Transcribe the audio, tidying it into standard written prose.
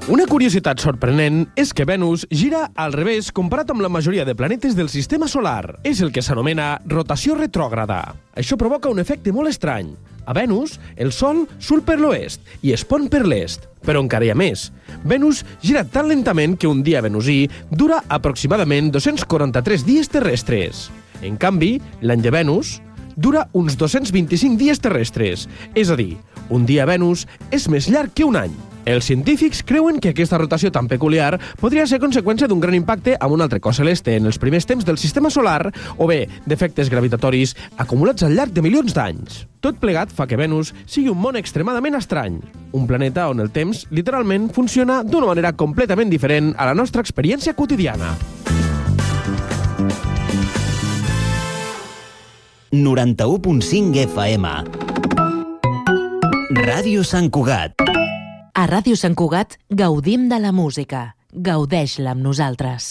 Una curiositat sorprenent és que Venus gira al revés comparat amb la majoria de planetes del sistema solar. És el que s'anomena rotació retrògrada. Això provoca un efecte molt estrany. A Venus, el Sol surt per l'oest i es pon per l'est. Però encara hi ha més. Venus gira tan lentament que un dia venusí dura aproximadament 243 dies terrestres. En canvi, l'any de Venus dura uns 225 dies terrestres. És a dir, un dia a Venus és més llarg que un any. Els científics creuen que aquesta rotació tan peculiar podria ser conseqüència d'un gran impacte amb un altre cos celeste en els primers temps del sistema solar o bé d'efectes gravitatoris acumulats al llarg de milions d'anys. Tot plegat fa que Venus sigui un món extremadament estrany, un planeta on el temps literalment funciona d'una manera completament diferent a la nostra experiència quotidiana. 91.5 FM Ràdio Sant Cugat. A Ràdio Sant Cugat gaudim de la música. Gaudeix-la amb nosaltres.